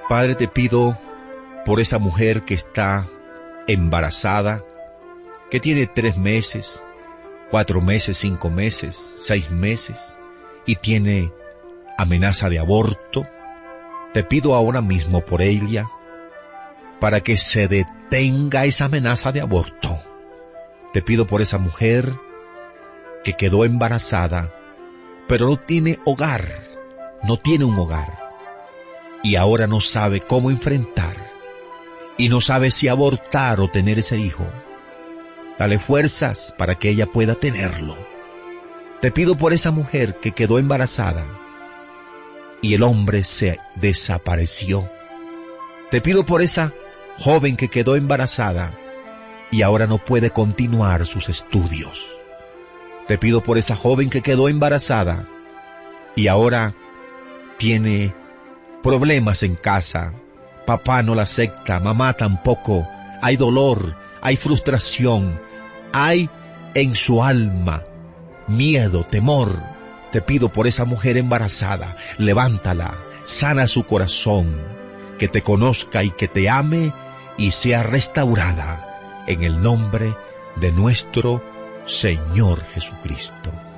Padre, te pido por esa mujer que está embarazada, que tiene 3 meses, 4 meses, 5 meses, 6 meses, y tiene amenaza de aborto. Te pido ahora mismo por ella, para que se detenga esa amenaza de aborto. Te pido por esa mujer que quedó embarazada, pero no tiene hogar, no tiene un hogar, y ahora no sabe cómo enfrentar, y no sabe si abortar o tener ese hijo. Dale fuerzas para que ella pueda tenerlo. Te pido por esa mujer que quedó embarazada y el hombre se desapareció. Te pido por esa joven que quedó embarazada y ahora no puede continuar sus estudios. Te pido por esa joven que quedó embarazada y ahora tiene problemas en casa. Papá no la acepta, mamá tampoco. Hay dolor, hay frustración, hay en su alma miedo, temor. Te pido por esa mujer embarazada, levántala, sana su corazón, que te conozca y que te ame y sea restaurada en el nombre de nuestro Señor Jesucristo.